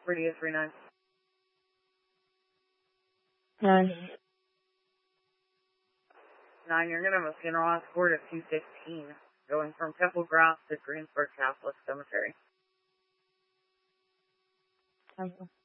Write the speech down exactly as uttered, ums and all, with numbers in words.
for you, three nine. Nine. Nine, you're going to have a funeral escort at two fifteen, going from Temple Grass to Greensburg Catholic Cemetery. Temple.